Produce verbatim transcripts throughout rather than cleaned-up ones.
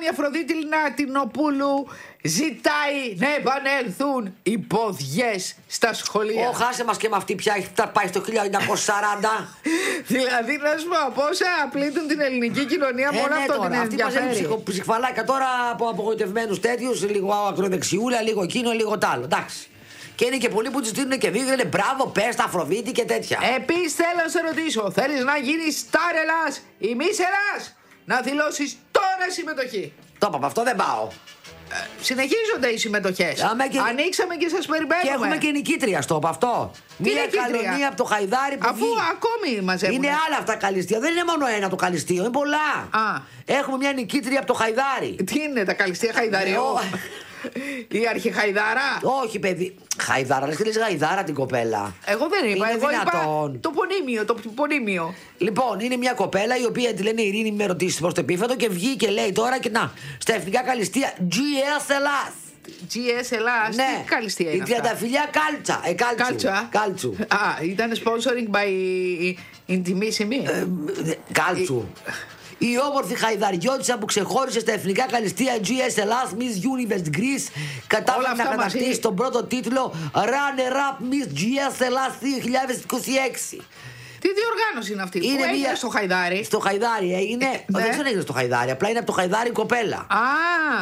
Αφροδίτη Νατινοπούλου ζητάει να επανέλθουν οι ποδιές στα σχολεία. Ω, χάσε μας και με αυτή πια έχει πάει στο χίλια εννιακόσια σαράντα. Δηλαδή, να σου πω, πόσα πλήττουν την ελληνική κοινωνία, μόνο ναι, αυτό τώρα, την αυτή ενδιαφέρει. μαζεύει ψυχο, ψυχφαλάκια τώρα από απογοητευμένους τέτοιους, λίγο ακροδεξιούλα, λίγο εκείνο, λίγο τ' άλλο. Εντάξει. Και είναι και πολλοί που τους δίνουν και βίγρε, λένε μπράβο, πες τα Αφροδίτη και τέτοια. Επίσης θέλω να σε ρωτήσω, θέλεις να γίνεις στάρ Ελλάς ή μη Ελλάς, να δηλώσεις τώρα συμμετοχή? Το είπαμε, αυτό δεν πάω. Ε, συνεχίζονται οι συμμετοχές. Και... Ανοίξαμε και σας περιμένουμε. Και έχουμε και νικήτρια στο από αυτό. Τι Μία καλονία από το Χαϊδάρι που αφού βγει. ακόμη μαζεύουν. Είναι άλλα αυτά καλυστία. Δεν είναι μόνο ένα το καλυστείο, είναι πολλά. Α. Έχουμε μια νικήτρια από το Χαϊδάρι. Τι είναι τα καλυστία Χαϊδαριού? Η αρχιχαϊδάρα. Όχι, παιδί. Χαϊδάρα, λες και λες Χαϊδάρα την κοπέλα. Εγώ δεν είπα. Είναι Εγώ δυνατόν. είπα το πονίμιο, το πονίμιο. Λοιπόν, είναι μια κοπέλα η οποία τη λένε Ειρήνη, με ρωτήσει προς το επίφατο και βγήκε, λέει τώρα και να, στα εθνικά καλυστία τζι ες Ελλάς. τζι ες Ελλάς, ναι. Τι καλυστία είναι η τριανταφυλλιά Κάλτσα. Ε, κάλτσου. Κάλτσα. Κάλτσου. Α, ήταν sponsoring by Intimissimi. Ε, κάλτσου. Η όμορφη χαϊδαριώτησα που ξεχώρισε στα εθνικά καλυστία τζι ες Ελλάς Miss Universe Greece κατάφερε να κατακτήσει τον πρώτο τίτλο Runner Up Miss τζι ες Ελλάς δύο χιλιάδες είκοσι έξι. Τι διοργάνωση είναι αυτή? Είναι που έγινε μια... στο Χαϊδάρι. Στο Χαϊδάρι έγινε. Ε, ναι. Δεν ξέρω έγινε στο Χαϊδάρι, απλά είναι από το Χαϊδάρι η κοπέλα. Α!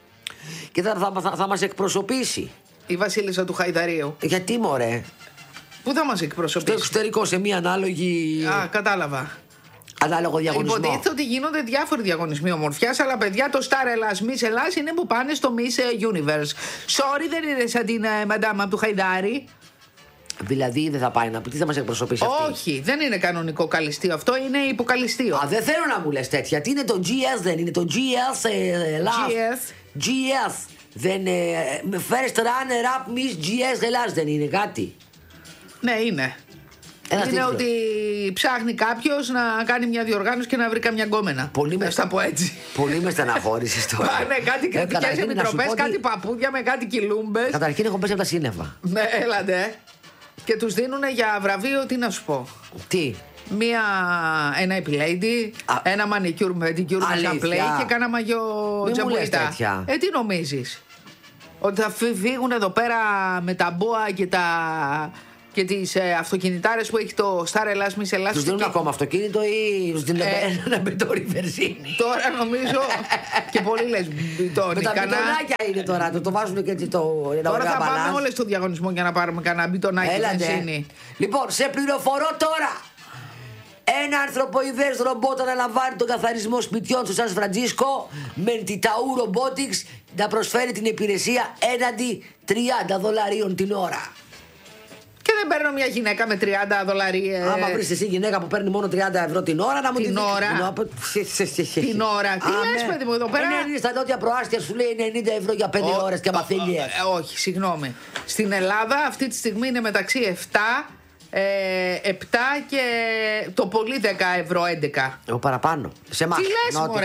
Και θα, θα, θα, θα μας εκπροσωπήσει. Η βασίλισσα του Χαϊδαρίου. Γιατί μωρέ? Πού θα μας εκπροσωπήσει? Στο εξωτερικό, σε μια ανάλογη. Α, κατάλαβα. Ανάλογο διαγωνισμό. Υποτίθεται ότι γίνονται διάφοροι διαγωνισμοί ομορφιάς, αλλά παιδιά το Star Ελλάς, Miss Ελλάς είναι που πάνε στο Miss Universe. Sorry, δεν είναι σαν την uh, μαντάμα του Χαϊδάρι. Δηλαδή δεν θα πάει να πει, τι θα μας εκπροσωπήσει αυτή? Όχι, δεν είναι κανονικό καλυστείο. Αυτό είναι υποκαλυστείο. Α, δεν θέλω να μου λες τέτοια. Τι είναι το τζι ες, δεν είναι το τζι ες Ελλάς. τζι ες. τζι ες. Δεν. Ε, first runner up Miss τζι ες Ελλάς δεν είναι κάτι? Ναι, είναι. Ένας είναι τίτλος. ότι ψάχνει κάποιος να κάνει μια διοργάνωση και να βρει καμιά γκόμενα. Πολύ με, τα πω έτσι. Πολύ με στεναχώρησες τώρα. Πάνε κάτι κριτικές ε, επιτροπές, κάτι παππούδια με κάτι κιλούμπες. Καταρχήν έχω πέσει από τα σύννεφα. Ναι, έλατε. Και τους δίνουν για βραβείο, τι να σου πω. Τι? Μία, ένα επιλέιντι, ένα μανικιούρ με την κιούρ με πλέι και κάνα μαγιό τζαμπουίτα. Ε, τι νομίζεις? Ότι θα φύγουν εδώ πέρα με τα μπόα και τα... και τις ε, αυτοκινητάρες που έχει το Star Ελλάς, Miss Ελλάς. Τους δίνουν και... ακόμα αυτοκίνητο ή τους δίνουν ε, ένα μπετόνι βενζίνη? Τώρα νομίζω και πολλοί λες μπιτόνι. Με τα κανά... μπιτονάκια είναι τώρα, το, το βάζουν και έτσι το... Τώρα θα πάμε όλες στο διαγωνισμό για να πάρουμε κανένα μπιτονάκι βενζίνη. Λοιπόν, σε πληροφορώ τώρα. Ένα ανθρωποειδές ρομπότ αναλαμβάνει τον καθαρισμό σπιτιών του Σαν Φραντζίσκο με την Tau Robotics να προσφέρει την υπηρεσία έναντι τριάντα δολαρίων την ώρα. Και δεν παίρνω μια γυναίκα με τριάντα δολαρίες. Άμα βρεις εσύ γυναίκα που παίρνει μόνο τριάντα ευρώ την ώρα, να μου την ώρα. Την ώρα. Τι λες, παιδί μου, εδώ πέρα? Είναι στα νότια προάστια, σου λέει ενενήντα ευρώ για πέντε ώρες και μαθαίνει. Όχι, συγγνώμη. Στην Ελλάδα αυτή τη στιγμή είναι μεταξύ επτά. Ε, επτά και το πολύ δέκα ευρώ, έντεκα. Εγώ παραπάνω. Σε εμάς. Τι λες, μωρέ?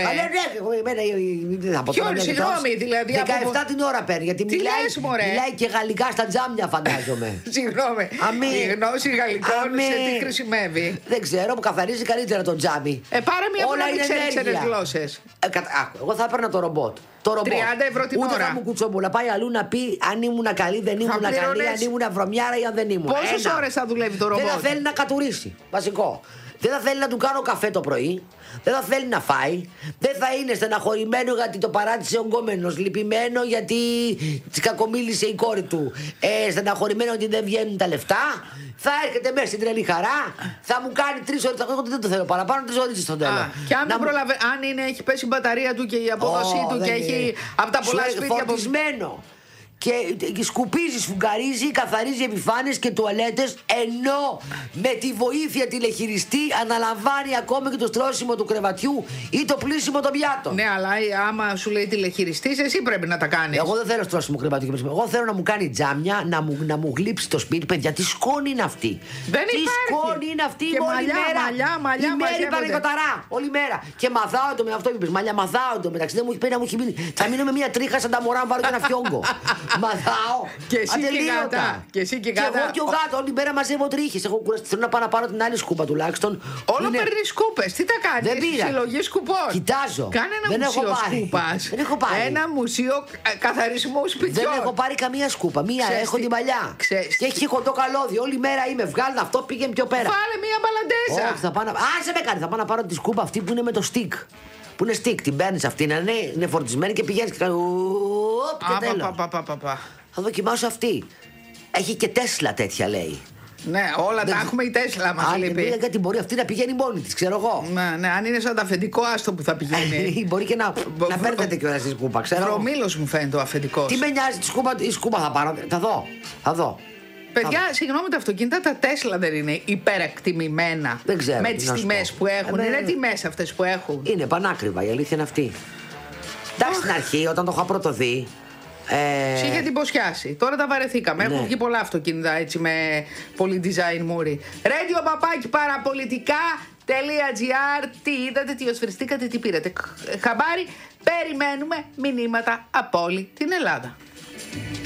Ποιο, συγγνώμη, δηλαδή. δεκαεπτά την ώρα παίρνει. Γιατί τι μιλάει, λες, μωρέ? μιλάει και γαλλικά στα τζάμια, φαντάζομαι. Συγγνώμη. Η γνώση γαλλικών σε τι χρησιμεύει? Δεν ξέρω, που καθαρίζει καλύτερα το τζάμι. Ε, πάρε μια που να μην ξέρει ξένες γλώσσες. Ε, κατα... Εγώ θα έπαιρνα το ρομπότ. Το ρομπότ. τριάντα ευρώ την Ούτε ώρα. θα μου κουτσόμπουλα. Πάει αλλού να πει αν ήμουν καλή, δεν ήμουν καλή, αν ήμουν βρωμιάρα ή αν δεν ήμουν. Πόσες ώρες θα δουλεύει το ρομπότ? Δεν θα θέλει να κατουρίσει. Βασικό. Δεν θα θέλει να του κάνω καφέ το πρωί. Δεν θα θέλει να φάει. Δεν θα είναι στεναχωρημένο γιατί το παράτησε ο γκόμενος. Λυπημένο γιατί τη κακομίλησε η κόρη του. Ε, στεναχωρημένο ότι δεν βγαίνουν τα λεφτά. Θα έρχεται μέσα στην τρελή χαρά. Θα μου κάνει τρεις ώρες. Εγώ δεν το θέλω παραπάνω. Τρεις ώρες στο τέλος. Και αν, να... προλαβε... αν είναι, έχει πέσει η μπαταρία του και η απόδοσή oh, του και έχει είναι. Από τα πολλά σπίτια φορτισμένο. Και, και σκουπίζει, σφουγγαρίζει, καθαρίζει επιφάνειες και τουαλέτες, ενώ με τη βοήθεια τηλεχειριστή αναλαμβάνει ακόμη και το στρώσιμο του κρεβατιού ή το πλύσιμο των πιάτων. Ναι, αλλά άμα σου λέει τηλεχειριστής, εσύ πρέπει να τα κάνεις. Εγώ δεν θέλω στρώσιμο κρεβατιού και πλύσιμο. Εγώ θέλω να μου κάνει τζάμια, να μου, να μου γλύψει το σπίτι. Παιδιά, τι σκόνη είναι αυτή. Δεν τι υπάρχει. σκόνη είναι αυτή και όλη μαλλιά, μέρα. Μαλλιά, μαλλιά, η μέρη παρακοταρά. Όλη μέρα. Και μαθάω το με αυτό που είπες. Μαλλιά μαθάω το μεταξύ. Δεν μου έχει πει να μου έχει πει. Θα μείνω με μια τρίχα σαν τα μωρά, βάλω και ένα φιόγκο. Μαθάω. Και εσύ και γάτα. Και εσύ και γάτα. Και εγώ και ο γάτο, όλη μέρα μαζεύω τρίχες. Έχω κουραστεί. Θέλω να πάω να πάρω την άλλη σκούπα τουλάχιστον. Όλο είναι... παίρνει σκούπες. Τι τα κάνεις? Δεν πήρα. Συλλογή σκουπών. Κοιτάζω. Κάνε ένα δεν μουσείο σκούπας. Δεν έχω πάρει. Ένα μουσείο καθαρισμού σπιτιών. Δεν έχω πάρει καμία σκούπα. Μία Ξέρεις έχω τι... την παλιά. Ξέρεις και έχει κοντό καλώδιο. Όλη μέρα είμαι. Βγάλω αυτό, πήγαινε πιο πέρα. Βάλε μία μπαλαντέζα. Όχι, θα πάω να. Άσε με κάνει. Θα πάω να πάρω τη σκούπα αυτή που είναι με το stick. Που είναι stick. Την παίρνει αυτή. Να είναι, είναι φορτισμένη και πηγαίνει και κάνει. Θα δοκιμάσω αυτή. Έχει και Τέσλα τέτοια λέει. Ναι, όλα δεν τα έχουμε η Τέσλα μας λείπει. Αν κάτι μπορεί αυτή να πηγαίνει μόνη της, ξέρω εγώ. Ναι, ναι, αν είναι σαν το αφεντικό, άστο που θα πηγαίνει. Μπορεί και να, να παίρνετε κιόλας τη σκούπα, ξέρω. Βρωμήλος μου φαίνεται ο αφεντικός. Τι με νοιάζει, τη σκούπα, η σκούπα θα πάρω. Θα δω. Θα δω. Παιδιά, συγγνώμη, τα αυτοκίνητα τα Τέσλα δεν είναι υπερεκτιμημένα? Δεν ξέρω. Με τις τιμές που έχουν. Ε, είναι τιμές αυτές που έχουν. Είναι πανάκριβα, η αλήθεια είναι αυτή. Εντάξει, στην αρχή, όταν το είχα πρώτο δει. Ε... Σε είχε εντυπωσιάσει. Τώρα τα βαρεθήκαμε. Ναι. Έχουν βγει πολλά αυτοκίνητα έτσι με πολύ design μούρι. Radio παπάκι παραπολιτικά.gr. Τι είδατε, τι οσφαιριστήκατε, τι πήρατε? Χαμπάρι, περιμένουμε μηνύματα από όλη την Ελλάδα.